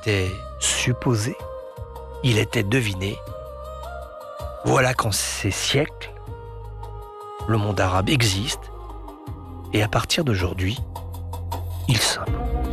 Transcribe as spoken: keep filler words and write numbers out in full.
était supposé, il était deviné. Voilà qu'en ces siècles, le monde arabe existe, et à partir d'aujourd'hui, il s'impose.